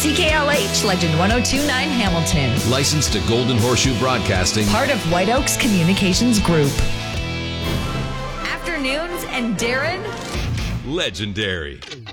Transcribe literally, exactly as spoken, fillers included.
C K L H, Legend one oh two point nine Hamilton. Licensed to Golden Horseshoe Broadcasting. Part of White Oaks Communications Group. Afternoons and Darren. Legendary.